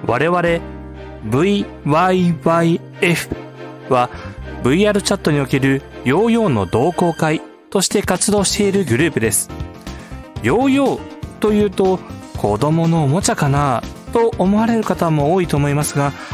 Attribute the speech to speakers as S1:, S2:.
S1: 我々 VYYF は VR チャットにおけるヨーヨーの同好会として活動しているグループです。ヨーヨーというと子供のおもちゃかなと思われる方も多いと思いますが、